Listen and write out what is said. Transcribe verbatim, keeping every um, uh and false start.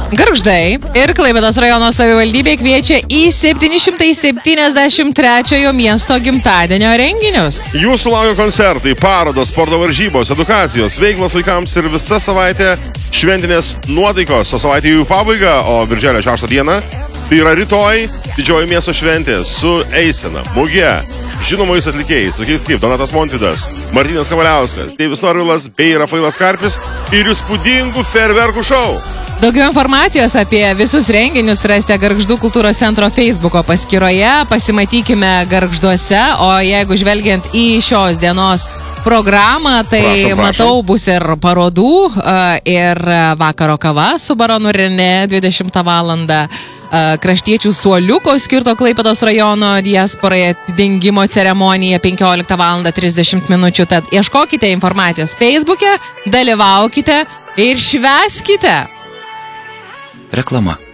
Gargždai ir Klaipėdos rajono savivaldybė kviečia į septyni šimtai septyniasdešimt trečiojo miesto gimtadienio renginius. Jūsų laukia koncertai, parodos, sporto varžybos, edukacijos, veiklos vaikams ir visa savaitė šventinės nuotaikos. O savaitė jų pabaiga, o birželio šeštą dieną, tai yra rytoj didžioji miesto šventė su eisena, muge, žinomais atlikėjais, tokiais kaip Donatas Montvydas, Martynas Kavaliauskas, Deivis Norvilas bei Rafailas Karpis ir įspūdingų fejerverkų šou. Daugiau informacijos apie visus renginius rasite Gargždų kultūros centro Facebooko paskyroje. Pasimatykime Gargžduose, o jeigu žvelgiant į šios dienos programą, tai prašom, prašom. matau bus ir parodų, ir vakaro kava su baronu Renė dvidešimtą valandą. Kraštiečių suoliuko skirto Klaipėdos rajono diasporai atidengimo ceremonija penkioliktą valandą trisdešimt minučių. Tad ieškokite informacijos Facebook'e, dalyvaukite ir švęskite. Reklama.